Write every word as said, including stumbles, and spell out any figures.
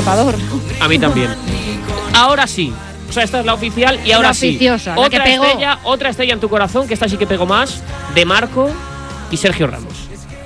trepador. A mí también. Ahora sí. O sea, esta es la oficial y ahora la sí. oficiosa, la otra que pegó. estrella, otra estrella en tu corazón, que esta sí que pegó más, de Marco y Sergio Ramos.